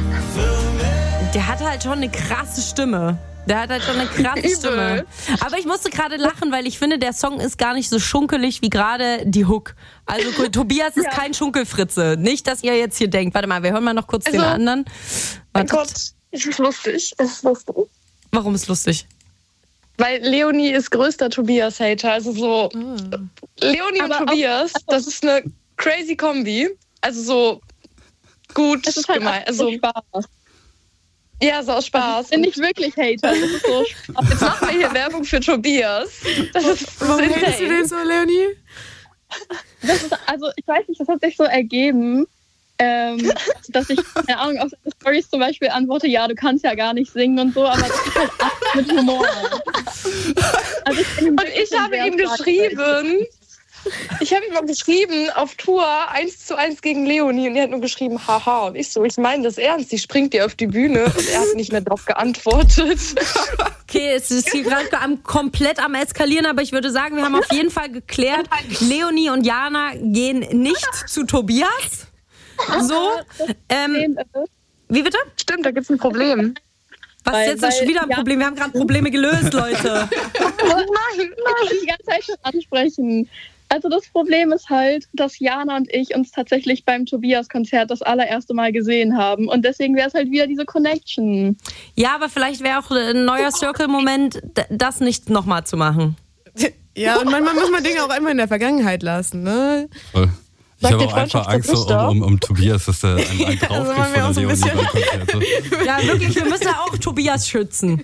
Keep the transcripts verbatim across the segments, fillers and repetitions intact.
Der hat halt schon eine krasse Stimme. Der hat halt schon eine krasse Stimme. Aber ich musste gerade lachen, weil ich finde, der Song ist gar nicht so schunkelig wie gerade die Hook. Also Tobias ist ja. kein Schunkelfritze. Nicht, dass ihr jetzt hier denkt. Warte mal, wir hören mal noch kurz also, den anderen. Mein Gott, es ist lustig. Es ist lustig. Warum ist lustig? Weil Leonie ist größter Tobias-Hater. Also so, oh. Leonie und Aber Tobias, auch, das ist eine crazy Kombi. Also so gut es ist halt gemeint. Also Spaß. Ja, so aus Spaß. Ich bin nicht wirklich Hater. Das ist so Spaß. Jetzt machen wir hier Werbung für Tobias. Das ist Warum hatest du den so, Leonie? Das ist, also ich weiß nicht, das hat sich so ergeben, ähm, dass ich, keine Ahnung, auf seine Storys zum Beispiel antworte, ja, du kannst ja gar nicht singen und so, aber das ist halt alles mit Humor. Also ich und ich habe ihm geschrieben, ich habe ihm auch geschrieben, auf Tour eins zu eins gegen Leonie und er hat nur geschrieben, haha. Und ich so, ich meine das ernst, die springt dir auf die Bühne und er hat nicht mehr drauf geantwortet. Okay, es ist hier gerade komplett am Eskalieren, aber ich würde sagen, wir haben auf jeden Fall geklärt, Leonie und Jana gehen nicht zu Tobias. So, ähm, wie bitte? Stimmt, da gibt's ein Problem. Was weil, ist jetzt weil, schon wieder ein ja. Problem? Wir haben gerade Probleme gelöst, Leute. Nein, nein. Ich will die ganze Zeit schon ansprechen. Also das Problem ist halt, dass Jana und ich uns tatsächlich beim Tobias-Konzert das allererste Mal gesehen haben. Und deswegen wäre es halt wieder diese Connection. Ja, aber vielleicht wäre auch ein neuer Circle-Moment, das nicht nochmal zu machen. Ja, und manchmal muss man Dinge auch einmal in der Vergangenheit lassen, ne? Voll. Ich habe auch einfach Angst um, um, um Tobias, dass der einen, einen draufkriegt also von der Leonie beim Konzert. Ja, wirklich, wir müssen ja auch Tobias schützen.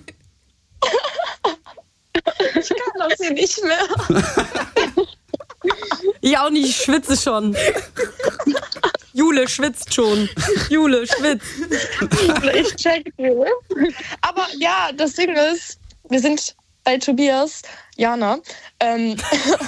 Ich kann das hier nicht mehr. Ich auch nicht, ich schwitze schon. Jule schwitzt schon. Jule schwitzt. Ich check. Aber ja, das Ding ist, wir sind bei Tobias, Jana. Ähm,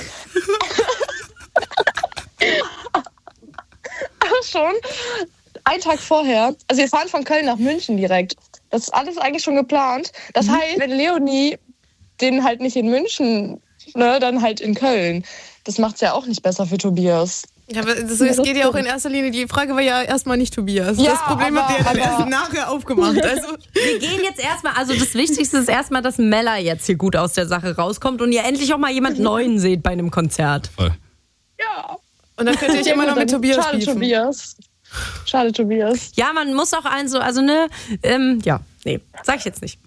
aber schon einen Tag vorher, also wir fahren von Köln nach München direkt. Das ist alles eigentlich schon geplant. Das mhm. heißt, wenn Leonie den halt nicht in München, ne, dann halt in Köln. Das macht es ja auch nicht besser für Tobias. Ja, aber das, es geht ja auch in erster Linie, die Frage war ja erstmal nicht Tobias. Ja, das Problem aber, habt ihr ja dann aber, erst nachher aufgemacht. Also. Wir gehen jetzt erstmal, also das Wichtigste ist erstmal, dass Mella jetzt hier gut aus der Sache rauskommt und ihr endlich auch mal jemand Neuen seht bei einem Konzert. Voll. Ja. Und dann könnt ihr euch immer noch mit Tobias Schade, beefen. Tobias. Schade, Tobias. Ja, man muss auch einen so, also ne, ähm, ja, nee, sag ich jetzt nicht.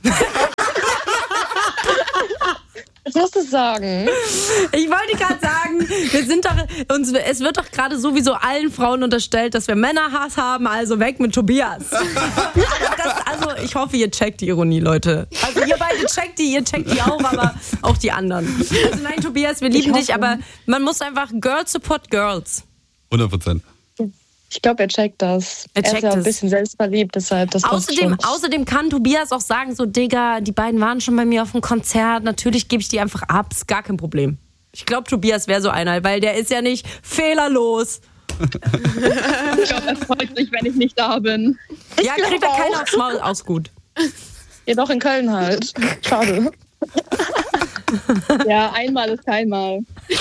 Was musst du sagen? Ich wollte gerade sagen, wir sind doch, uns, es wird doch gerade sowieso allen Frauen unterstellt, dass wir Männerhass haben, also weg mit Tobias. Das, also ich hoffe, ihr checkt die Ironie, Leute. Also ihr beide checkt die, ihr checkt die auch, aber auch die anderen. Also nein, Tobias, wir lieben dich, aber man muss einfach Girls support Girls. hundert Prozent. Ich glaube, er checkt das. Er, checkt er ist ja ein es. bisschen selbstverliebt, deshalb das außerdem, außerdem kann Tobias auch sagen, so Digga, die beiden waren schon bei mir auf dem Konzert, natürlich gebe ich die einfach ab, ist gar kein Problem. Ich glaube, Tobias wäre so einer, weil der ist ja nicht fehlerlos. Ich glaube, er freut sich, wenn ich nicht da bin. Ich ja, kriegt er keiner aufs Maul, aus gut. Ja, doch in Köln halt. Schade. Ja, einmal ist keinmal.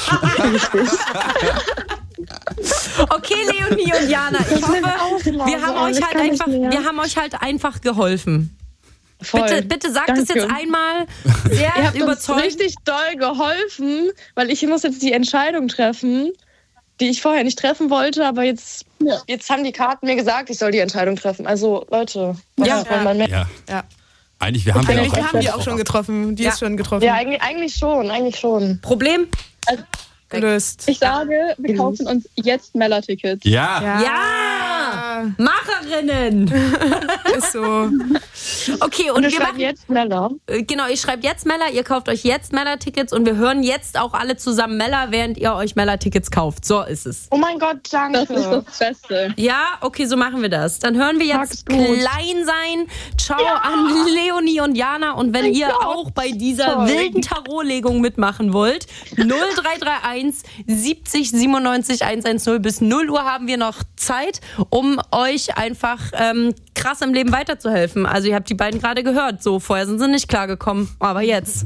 Okay, Leonie und Jana, ich hoffe, wir haben euch halt einfach, wir haben euch halt einfach geholfen. Voll. Bitte, bitte sagt Danke. es jetzt einmal sehr Ihr habt überzeugend. uns richtig doll geholfen, weil ich muss jetzt die Entscheidung treffen, die ich vorher nicht treffen wollte, aber jetzt, ja. jetzt haben die Karten mir gesagt, ich soll die Entscheidung treffen. Also Leute, ja, ja. Man ja. ja. Eigentlich, wir haben die eigentlich auch, haben die auch schon getroffen. Die ja. ist schon getroffen. Ja, eigentlich, eigentlich schon, eigentlich schon. Problem? Also, gelöst. Ich sage, wir kaufen uns jetzt Mella-Tickets. Ja. Ja. ja. Macherinnen. Ist so. Okay, und, und wir schreiben machen jetzt Mella. Genau, ihr schreibt jetzt Mella, ihr kauft euch jetzt Mella-Tickets und wir hören jetzt auch alle zusammen Mella, während ihr euch Mella-Tickets kauft. So ist es. Oh mein Gott, danke. Das ist das Beste. Ja, okay, so machen wir das. Dann hören wir jetzt Klein sein. Ciao ja. an Leonie und Jana. Und wenn mein ihr Gott. auch bei dieser Toll. wilden Tarotlegung mitmachen wollt, null drei drei eins siebzig siebenundneunzig hundertzehn bis null Uhr haben wir noch Zeit, um euch einfach ähm, krass im Leben weiterzuhelfen. Also ihr habt die beiden gerade gehört. So, vorher sind sie nicht klargekommen, aber jetzt.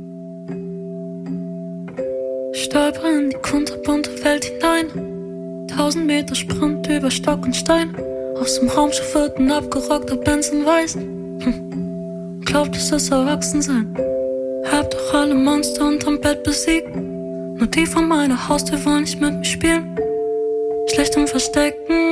Stolper in die kunterbunte Welt hinein. Tausend Meter Sprint über Stock und Stein. Aus dem Raumschiff wird ein abgerockter Benson weiß. Hm. Glaubt, es ist Erwachsensein. Hab doch alle Monster unterm Bett besiegt. Nur die von meiner Haustür wollen nicht mit mir spielen. Schlecht im Verstecken.